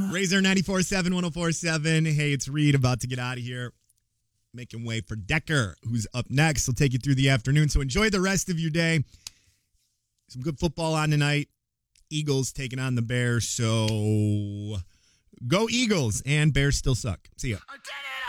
Razor 94.7, 104.7. Hey, it's Reed about to get out of here. Making way for Decker, who's up next. He'll take you through the afternoon. So enjoy the rest of your day. Some good football on tonight. Eagles taking on the Bears. So go Eagles. And Bears still suck. See ya.